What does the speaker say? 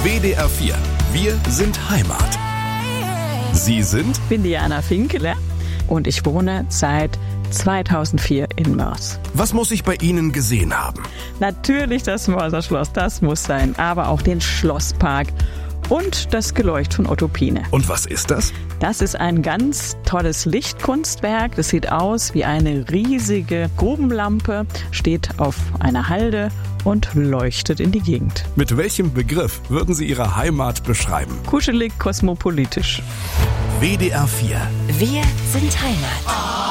WDR 4. Wir sind Heimat. Sie sind? Ich bin Diana Finkele und ich wohne seit 2004 in Moers. Was muss ich bei Ihnen gesehen haben? Natürlich das Moerser Schloss, das muss sein, aber auch den Schlosspark und das Geleucht von Otto Piene. Und was ist das? Das ist ein ganz tolles Lichtkunstwerk. Das sieht aus wie eine riesige Grubenlampe, steht auf einer Halde und leuchtet in die Gegend. Mit welchem Begriff würden Sie Ihre Heimat beschreiben? Kuschelig, kosmopolitisch. WDR 4. Wir sind Heimat.